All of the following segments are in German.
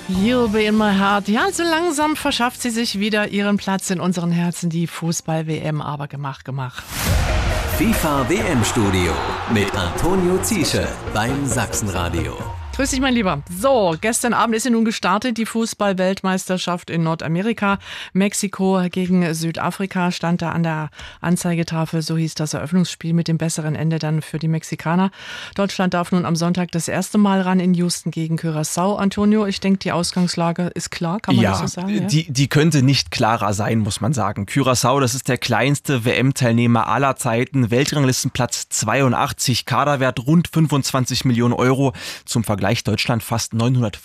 You'll be in my heart. Ja, so langsam verschafft sie sich wieder ihren Platz in unseren Herzen, die Fußball-WM. Aber gemacht. FIFA WM-Studio mit Antonio Ziesche beim Sachsenradio. Grüß dich, mein Lieber. So, gestern Abend ist ja nun gestartet, die Fußball-Weltmeisterschaft in Nordamerika. Mexiko gegen Südafrika stand da an der Anzeigetafel. So hieß das Eröffnungsspiel mit dem besseren Ende dann für die Mexikaner. Deutschland darf nun am Sonntag das erste Mal ran in Houston gegen Curaçao. Antonio, ich denke, die Ausgangslage ist klar, kann man das so sagen? Ja, die könnte nicht klarer sein, muss man sagen. Curaçao, das ist der kleinste WM-Teilnehmer aller Zeiten. Weltranglistenplatz 82, Kaderwert rund 25 Millionen Euro. Zum Vergleich Deutschland fast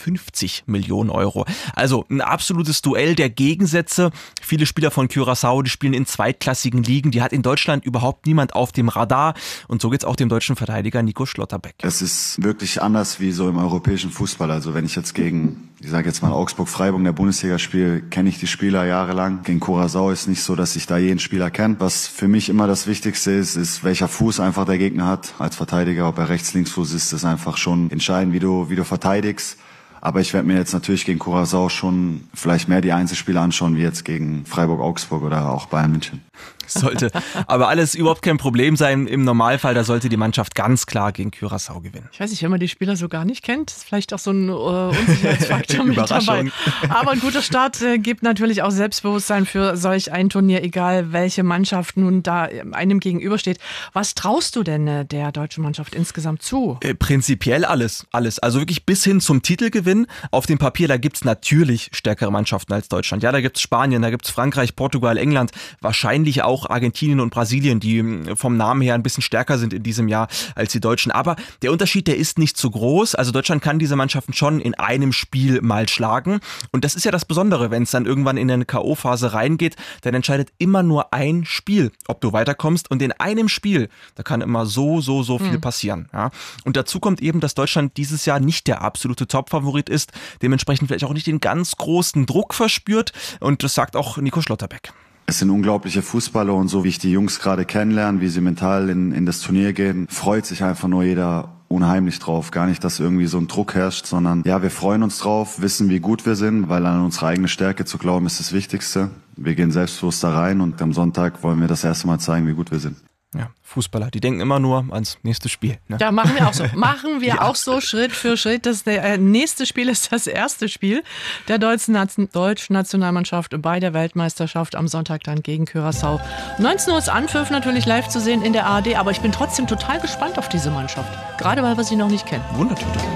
950 Millionen Euro. Also ein absolutes Duell der Gegensätze. Viele Spieler von Curaçao, die spielen in zweitklassigen Ligen. Die hat in Deutschland überhaupt niemand auf dem Radar. Und so geht's auch dem deutschen Verteidiger Nico Schlotterbeck. Es ist wirklich anders wie so im europäischen Fußball. Also wenn ich jetzt gegen, ich sage jetzt mal Augsburg-Freiburg in der Bundesliga spiele, kenne ich die Spieler jahrelang. Gegen Curaçao ist nicht so, dass ich da jeden Spieler kenne. Was für mich immer das Wichtigste ist, welcher Fuß einfach der Gegner hat. Als Verteidiger, ob er Rechts-Links-Fuß ist, ist einfach schon entscheidend, wie du verteidigst. Aber ich werde mir jetzt natürlich gegen Curaçao schon vielleicht mehr die Einzelspiele anschauen, wie jetzt gegen Freiburg, Augsburg oder auch Bayern München. Sollte aber alles überhaupt kein Problem sein. Im Normalfall, da sollte die Mannschaft ganz klar gegen Curaçao gewinnen. Ich weiß nicht, wenn man die Spieler so gar nicht kennt, ist vielleicht auch so ein Unsicherheitsfaktor mit dabei. Aber ein guter Start gibt natürlich auch Selbstbewusstsein für solch ein Turnier, egal welche Mannschaft nun da einem gegenübersteht. Was traust du denn der deutschen Mannschaft insgesamt zu? Prinzipiell alles. Also wirklich bis hin zum Titelgewinn. Auf dem Papier, da gibt's natürlich stärkere Mannschaften als Deutschland. Ja, da gibt's Spanien, da gibt's Frankreich, Portugal, England, wahrscheinlich auch Argentinien und Brasilien, die vom Namen her ein bisschen stärker sind in diesem Jahr als die Deutschen. Aber der Unterschied, der ist nicht so groß. Also Deutschland kann diese Mannschaften schon in einem Spiel mal schlagen. Und das ist ja das Besondere, wenn es dann irgendwann in eine K.O.-Phase reingeht, dann entscheidet immer nur ein Spiel, ob du weiterkommst. Und in einem Spiel, da kann immer so viel passieren. Ja? Und dazu kommt eben, dass Deutschland dieses Jahr nicht der absolute Top-Favorit ist, dementsprechend vielleicht auch nicht den ganz großen Druck verspürt. Und das sagt auch Nico Schlotterbeck. Es sind unglaubliche Fußballer und so wie ich die Jungs gerade kennenlerne, wie sie mental in das Turnier gehen, freut sich einfach nur jeder unheimlich drauf. Gar nicht, dass irgendwie so ein Druck herrscht, sondern ja, wir freuen uns drauf, wissen, wie gut wir sind, weil an unsere eigene Stärke zu glauben ist das Wichtigste. Wir gehen selbstbewusst da rein und am Sonntag wollen wir das erste Mal zeigen, wie gut wir sind. Ja, Fußballer, die denken immer nur ans nächste Spiel. Ne? Ja, machen wir auch so. Auch so Schritt für Schritt. Das nächste Spiel ist das erste Spiel der deutschen Nationalmannschaft bei der Weltmeisterschaft am Sonntag dann gegen Curaçao. 19 Uhr ist Anpfiff, natürlich live zu sehen in der ARD, aber ich bin trotzdem total gespannt auf diese Mannschaft. Gerade weil wir sie noch nicht kennen. Wundertüte.